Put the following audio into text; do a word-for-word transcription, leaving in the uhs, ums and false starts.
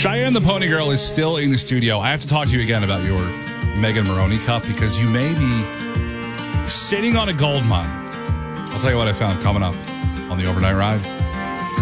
Cheyenne the Pony Girl is still in the studio. I have to talk to you again about your Megan Maroney Cup because you may be sitting on a gold mine. I'll tell you what I found coming up on the overnight ride.